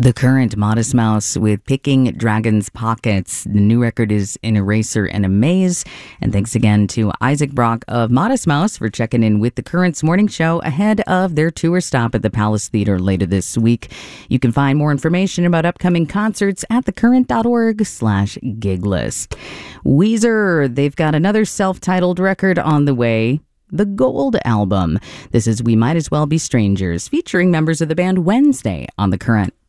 The Current, Modest Mouse with Picking Dragon's Pockets. The new record is An Eraser and a Maze. And thanks again to Isaac Brock of Modest Mouse for checking in with The Current's morning show ahead of their tour stop at the Palace Theater later this week. You can find more information about upcoming concerts at thecurrent.org/gig list. Weezer, they've got another self-titled record on the way. The Gold Album. This is We Might As Well Be Strangers, featuring members of the band Wednesday on The Current.